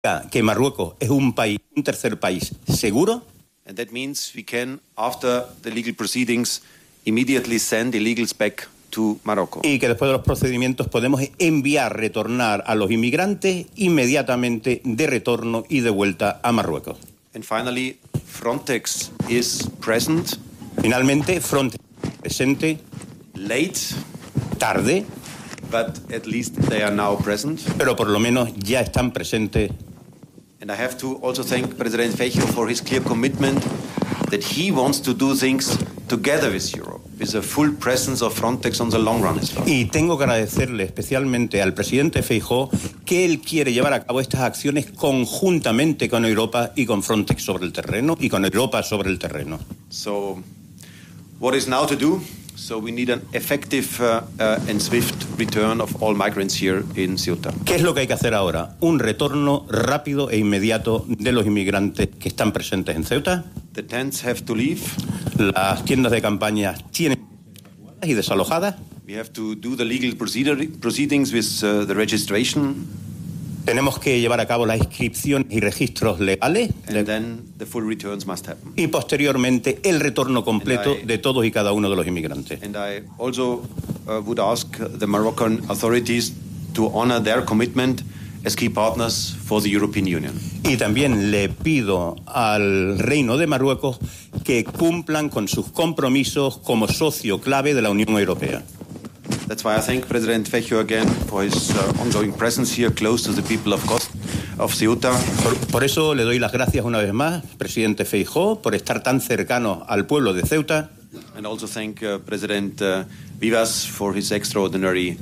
que Marruecos es un tercer país seguro. And that means we can, after the legal proceedings, immediately send illegals back to Morocco. Y que después de los procedimientos podemos retornar a los inmigrantes inmediatamente de retorno y de vuelta a Marruecos. And finally, Frontex is present. Finalmente, Frontex presente. Late. Tarde. But at least they are now present. Pero por lo menos ya están presentes. And I have to also thank President Feijóo for his clear commitment that he wants to do things together with Europe, with a full presence of Frontex on the long run as well. Y tengo que agradecerle especialmente al presidente Feijóo que él quiere llevar a cabo estas acciones conjuntamente con Europa y con Frontex sobre el terreno y con Europa sobre el terreno. So, what is now to do? So we need an effective and swift return of all migrants here in Ceuta. ¿Qué es lo que hay que hacer ahora? Un retorno rápido e inmediato de los inmigrantes que están presentes en Ceuta. The tents have to leave. Las tiendas de campaña tienen que ser desalojadas. We have to do the legal proceedings with the registration. Tenemos que llevar a cabo las inscripciones y registros legales. And then the full returns must happen. Y posteriormente el retorno completo de todos y cada uno de los inmigrantes. And I also would ask the Moroccan authorities to honor their commitment as key partners for the European Union. Y también le pido al Reino de Marruecos que cumplan con sus compromisos como socio clave de la Unión Europea. That's why I thank President Feijóo again for his ongoing presence here close to the people of Ceuta. Por eso le doy las gracias una vez más, presidente Feijóo, por estar tan cercano al pueblo de Ceuta. And also thank President Vivas for his extraordinary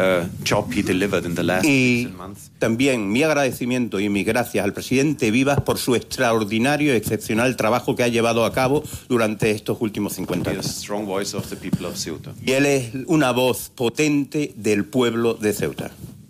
job he delivered in the last months. También mi agradecimiento y mis gracias al presidente Vivas por su extraordinario y excepcional trabajo que ha llevado a cabo durante estos últimos 50 años. Strong voice of the people of Ceuta. Y él es una voz potente del pueblo de Ceuta.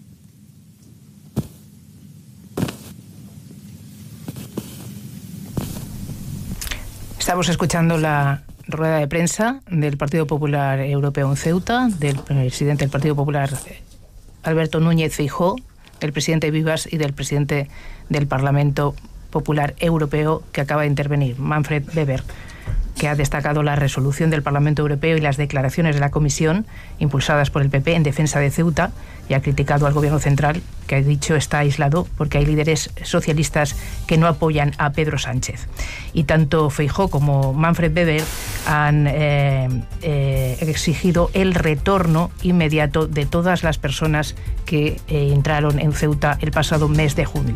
Estamos escuchando la rueda de prensa del Partido Popular Europeo en Ceuta, del presidente del Partido Popular Alberto Núñez Feijóo, del presidente Vivas y del presidente del Parlamento Popular Europeo que acaba de intervenir, Manfred Weber, que ha destacado la resolución del Parlamento Europeo y las declaraciones de la Comisión impulsadas por el PP en defensa de Ceuta y ha criticado al Gobierno central, que ha dicho está aislado porque hay líderes socialistas que no apoyan a Pedro Sánchez. Y tanto Feijóo como Manfred Weber han exigido el retorno inmediato de todas las personas que entraron en Ceuta el pasado mes de junio.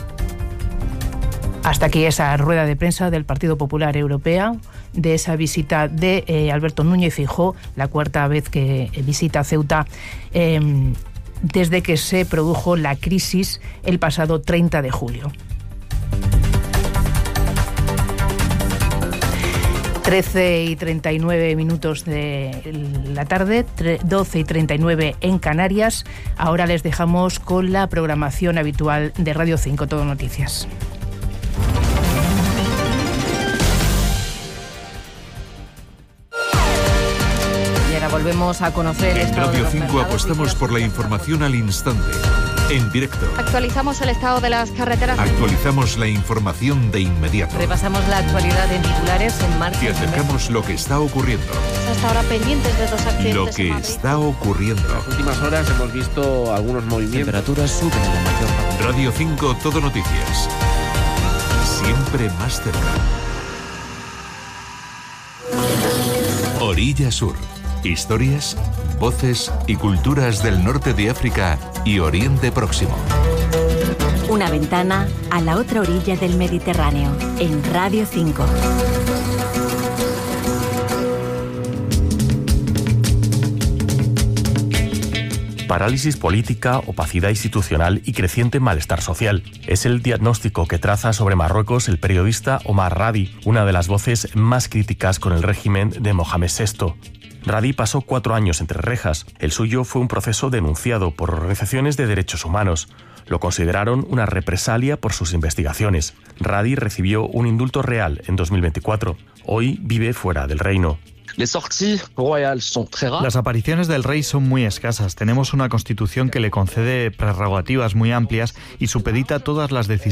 Hasta aquí esa rueda de prensa del Partido Popular Europeo, de esa visita de Alberto Núñez Feijóo, la cuarta vez que visita Ceuta desde que se produjo la crisis el pasado 30 de julio. 13:39 de la tarde, 12:39 en Canarias. Ahora les dejamos con la programación habitual de Radio 5 Todo Noticias. Volvemos a conocer en Radio 5 apostamos por la información al instante, en directo. Actualizamos el estado de las carreteras. Actualizamos la información de inmediato. Repasamos la actualidad en titulares en marcha. Y acercamos lo que está ocurriendo. Hasta ahora pendientes de 2 accidentes. Lo que está ocurriendo. En las últimas horas hemos visto algunos movimientos. Temperaturas suben en la mayor parte. Radio 5 Todo Noticias. Siempre más cerca. Orilla Sur. Historias, voces y culturas del norte de África y Oriente Próximo. Una ventana a la otra orilla del Mediterráneo, en Radio 5. Parálisis política, opacidad institucional y creciente malestar social. Es el diagnóstico que traza sobre Marruecos el periodista Omar Radi, una de las voces más críticas con el régimen de Mohamed VI. Radi pasó 4 años entre rejas. El suyo fue un proceso denunciado por organizaciones de derechos humanos. Lo consideraron una represalia por sus investigaciones. Radi recibió un indulto real en 2024. Hoy vive fuera del reino. Las apariciones del rey son muy escasas. Tenemos una constitución que le concede prerrogativas muy amplias y supedita todas las decisiones